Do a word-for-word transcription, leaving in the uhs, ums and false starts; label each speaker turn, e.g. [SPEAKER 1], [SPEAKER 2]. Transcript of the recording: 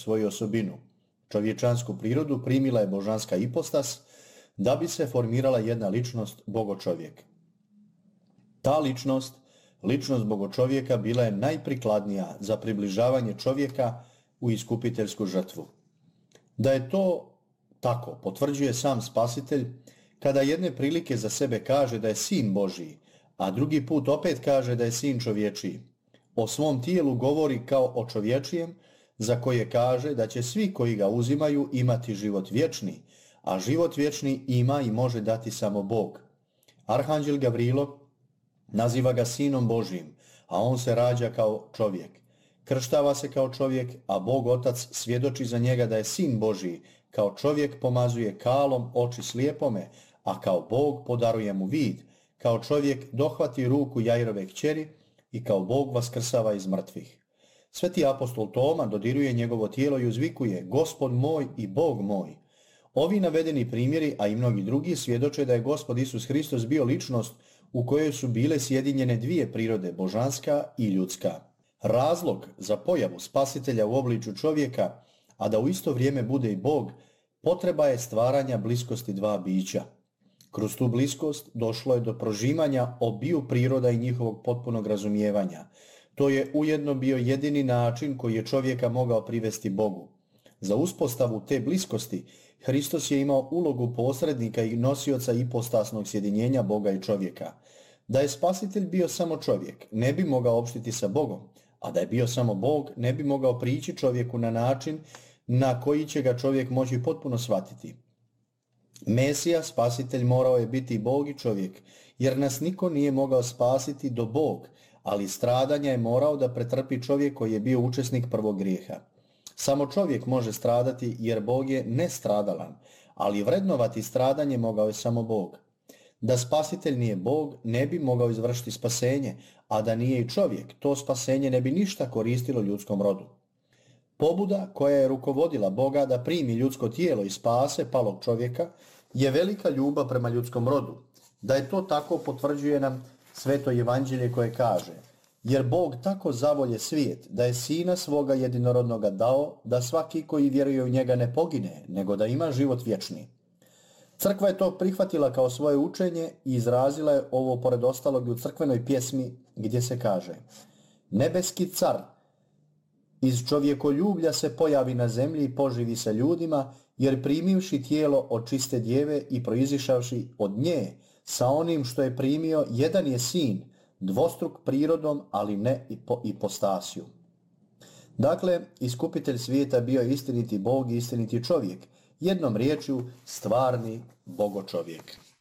[SPEAKER 1] svoju osobinu. Čovječansku prirodu primila je božanska ipostas da bi se formirala jedna ličnost, bogočovjek. Ta ličnost, ličnost bogočovjeka, bila je najprikladnija za približavanje čovjeka u iskupiteljsku žrtvu. Da je to tako potvrđuje sam Spasitelj kada jedne prilike za sebe kaže da je sin Božiji, a drugi put opet kaže da je sin čovječiji. O svom tijelu govori kao o čovječijem, za koje kaže da će svi koji ga uzimaju imati život vječni, a život vječni ima i može dati samo Bog. Arhanđel Gavrilo naziva ga sinom Božijim, a on se rađa kao čovjek. Krštava se kao čovjek, a Bog Otac svjedoči za njega da je sin Božiji. Kao čovjek pomazuje kalom oči slijepome, a kao Bog podaruje mu vid. Kao čovjek dohvati ruku Jairove kćeri i kao Bog vaskrsava iz mrtvih. Sveti apostol Toma dodiruje njegovo tijelo i uzvikuje: Gospod moj i Bog moj. Ovi navedeni primjeri, a i mnogi drugi, svjedoče da je Gospod Isus Hristos bio ličnost u kojoj su bile sjedinjene dvije prirode, božanska i ljudska. Razlog za pojavu Spasitelja u obličju čovjeka, a da u isto vrijeme bude i Bog, potreba je stvaranja bliskosti dva bića. Kroz tu bliskost došlo je do prožimanja obiju priroda i njihovog potpunog razumijevanja. To je ujedno bio jedini način koji je čovjeka mogao privesti Bogu. Za uspostavu te bliskosti Hristos je imao ulogu posrednika i nosioca ipostasnog sjedinjenja Boga i čovjeka. Da je Spasitelj bio samo čovjek, ne bi mogao opštiti sa Bogom, a da je bio samo Bog, ne bi mogao prići čovjeku na način na koji će ga čovjek moći potpuno shvatiti. Mesija, Spasitelj, morao je biti Bog i čovjek, jer nas niko nije mogao spasiti do Bog, ali stradanja je morao da pretrpi čovjek koji je bio učesnik prvog grijeha. Samo čovjek može stradati jer Bog je nestradalan, ali vrednovati stradanje mogao je samo Bog. Da Spasitelj nije Bog, ne bi mogao izvršiti spasenje, a da nije i čovjek, to spasenje ne bi ništa koristilo ljudskom rodu. Pobuda koja je rukovodila Boga da primi ljudsko tijelo i spase palog čovjeka je velika ljubav prema ljudskom rodu. Da je to tako potvrđuje nam Sveto evanđelje koje kaže: jer Bog tako zavolje svijet da je sina svoga jedinorodnoga dao, da svaki koji vjeruje u njega ne pogine, nego da ima život vječni. Crkva je to prihvatila kao svoje učenje i izrazila je ovo pored ostalog u crkvenoj pjesmi gdje se kaže: nebeski car iz čovjekoljublja se pojavi na zemlji i poživi sa ljudima, jer primivši tijelo od čiste djeve i proizišavši od nje sa onim što je primio, jedan je sin, dvostruk prirodom, ali ne i po ipostasiju. Dakle, iskupitelj svijeta bio je istiniti Bog i istiniti čovjek, jednom riječju stvarni bogočovjek.